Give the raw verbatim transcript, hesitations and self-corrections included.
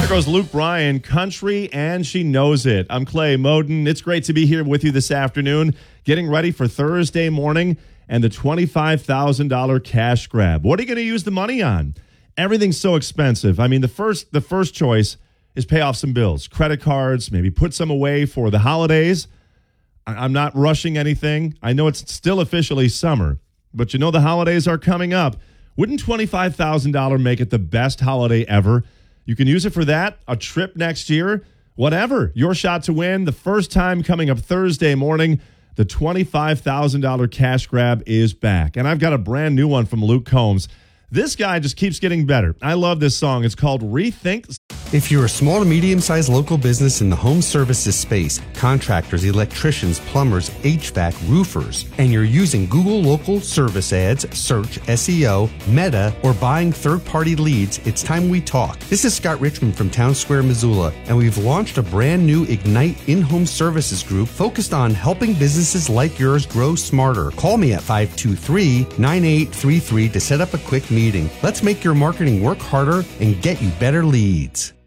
goes Luke Bryan, country, and she knows it. I'm Clay Moden. It's great to be here with you this afternoon, getting ready for Thursday morning and the twenty-five thousand dollars cash grab. What are you going to use the money on? Everything's so expensive. I mean, the first the first choice is pay off some bills, credit cards, maybe put some away for the holidays. I'm not rushing anything. I know it's still officially summer, but you know the holidays are coming up. Wouldn't twenty-five thousand dollars make it the best holiday ever? You can use it for that, a trip next year, whatever. Your shot to win. The first time coming up Thursday morning, the twenty-five thousand dollars cash grab is back. And I've got a brand new one from Luke Combs. This guy just keeps getting better. I love this song. It's called Rethink. If you're a small to medium-sized local business in the home services space, contractors, electricians, plumbers, H V A C, roofers, and you're using Google Local Service Ads, search, S E O, Meta, or buying third-party leads, it's time we talk. This is Scott Richmond from Town Square, Missoula, and we've launched a brand new Ignite in-home services group focused on helping businesses like yours grow smarter. Call me at five two three, nine eight three three to set up a quick meeting. Let's make your marketing work harder and get you better leads.